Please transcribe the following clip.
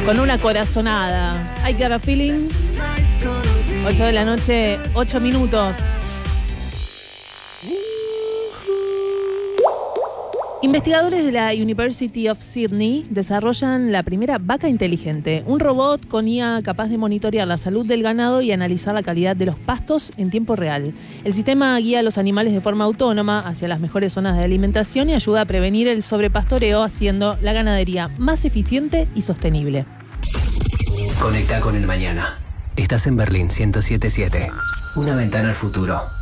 Con una corazonada. I got a feeling. 8 de la noche, 8 minutos. Investigadores de la University of Sydney desarrollan la primera vaca inteligente, un robot con IA capaz de monitorear la salud del ganado y analizar la calidad de los pastos en tiempo real. El sistema guía a los animales de forma autónoma hacia las mejores zonas de alimentación y ayuda a prevenir el sobrepastoreo, haciendo la ganadería más eficiente y sostenible. Conecta con el mañana. Estás en Berlín 107.7. Una ventana al futuro.